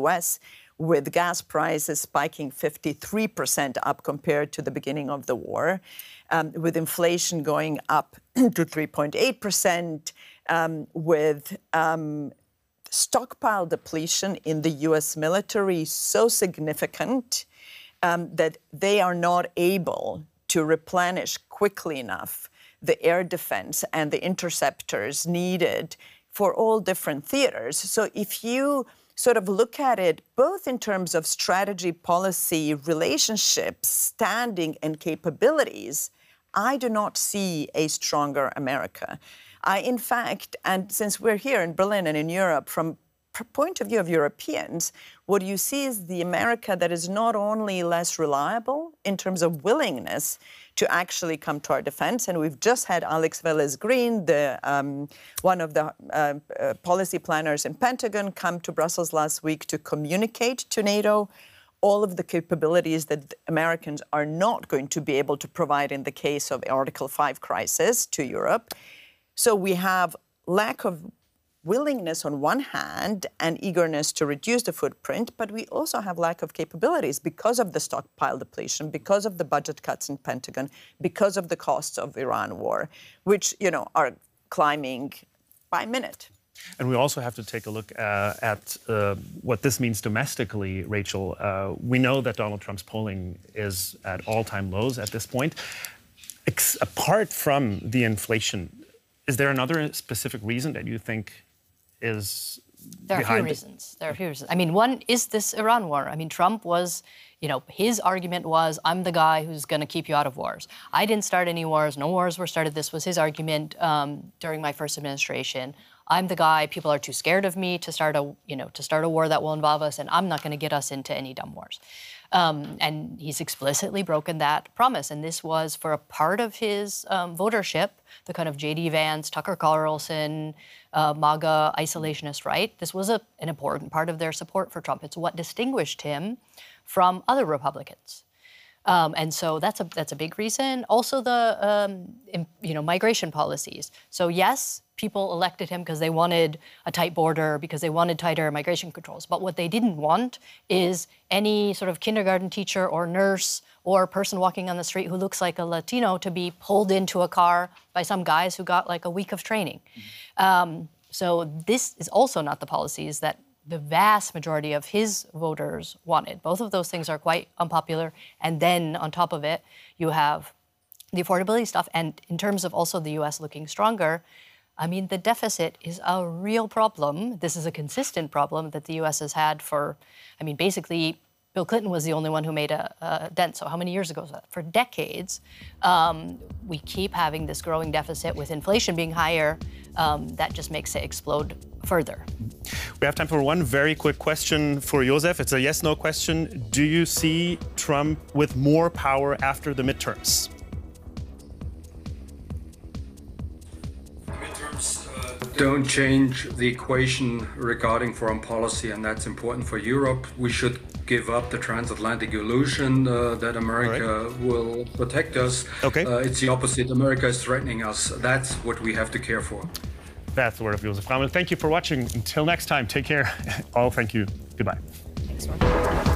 U.S., with gas prices spiking 53% up compared to the beginning of the war, with inflation going up to 3.8%, with stockpile depletion in the U.S. military so significant that they are not able to replenish quickly enough the air defense and the interceptors needed for all different theaters. So if you sort of look at it both in terms of strategy, policy, relationships, standing, and capabilities, I do not see a stronger America. In fact, and since we're here in Berlin and in Europe, from point of view of Europeans, what you see is the America that is not only less reliable in terms of willingness to actually come to our defense, and we've just had Alex Velez-Green, one of the policy planners in Pentagon, come to Brussels last week to communicate to NATO all of the capabilities that Americans are not going to be able to provide in the case of Article 5 crisis to Europe. So we have lack of willingness on one hand and eagerness to reduce the footprint, but we also have lack of capabilities because of the stockpile depletion, because of the budget cuts in Pentagon, because of the costs of Iran war, which, you know, are climbing by minute. And we also have to take a look at what this means domestically, Rachel. We know that Donald Trump's polling is at all-time lows at this point. Apart from the inflation, is there another specific reason that you think is There are a few reasons. There are a few reasons. I mean, one is this Iran war. I mean, Trump was, you know, his argument was, I'm the guy who's going to keep you out of wars. I didn't start any wars. No wars were started. This was his argument during my first administration. I'm the guy. People are too scared of me to start a war that will involve us, and I'm not going to get us into any dumb wars. And he's explicitly broken that promise. And this was for a part of his votership, the kind of J.D. Vance, Tucker Carlson, MAGA isolationist right. This was an important part of their support for Trump. It's what distinguished him from other Republicans. And so that's a big reason. Also, the migration policies. So yes, people elected him because they wanted a tight border, because they wanted tighter migration controls. But what they didn't want is any sort of kindergarten teacher or nurse or person walking on the street who looks like a Latino to be pulled into a car by some guys who got like a week of training. So this is also not the policies that the vast majority of his voters wanted. Both of those things are quite unpopular. And then on top of it, you have the affordability stuff. And in terms of also the U.S. looking stronger, I mean, the deficit is a real problem. This is a consistent problem that the U.S. has had for, I mean, basically, Bill Clinton was the only one who made a dent. So how many years ago was that? For decades, we keep having this growing deficit with inflation being higher. That just makes it explode further. We have time for one very quick question for Josef. It's a yes-no question. Do you see Trump with more power after the midterms? Don't change the equation regarding foreign policy, and that's important for Europe. We should give up the transatlantic illusion that America will protect us. Okay. It's the opposite. America is threatening us. That's what we have to care for. That's the word of Josef Ramel. Thank you for watching. Until next time, take care. All, thank you. Goodbye. Thanks, Mark.